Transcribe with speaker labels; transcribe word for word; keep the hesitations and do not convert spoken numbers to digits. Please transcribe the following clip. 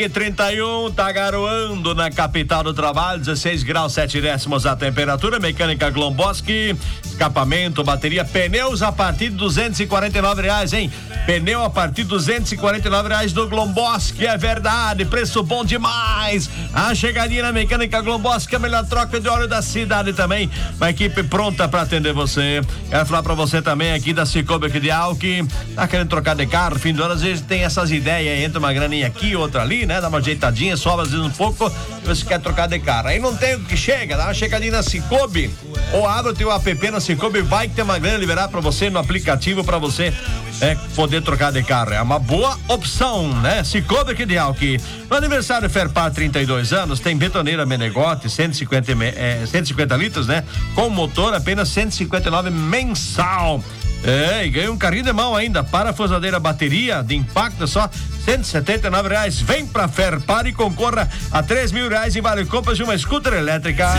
Speaker 1: trinta e um, tá garoando na capital do trabalho, dezesseis graus, sete décimos a temperatura. Mecânica Glomboski, escapamento, bateria, pneus a partir de duzentos e quarenta e nove reais, hein? Pneu a partir de duzentos e quarenta e nove reais do Glomboski, é verdade, preço bom demais. A chegadinha na Mecânica Glomboski, a melhor troca de óleo da cidade também. Uma equipe pronta pra atender você. Quero falar pra você também aqui da Cicobi aqui de Alck. Tá querendo trocar de carro, fim do ano, às vezes tem essas ideias, entra uma graninha aqui, outra ali, né? Dá uma ajeitadinha, sobra às vezes um pouco, e você quer trocar de carro. Aí não tem o que chega, dá uma chegadinha na Cicobi, ou abre o teu app na Cicobi, vai que tem uma grana liberada pra você no aplicativo pra você é, poder trocar de carro. É uma boa opção, né? Cicobi aqui de Alck. No aniversário Ferpar, trinta e dois anos, tem betoneira Menegote, cento e cinquenta, é, cento e cinquenta litros, né? Com motor, apenas cento e cinquenta e nove mensal. É, e ganha um carrinho de mão ainda, parafusadeira bateria de impacto só cento e setenta e nove reais. Vem pra Ferpar e concorra a três mil reais em vale compras de uma scooter elétrica.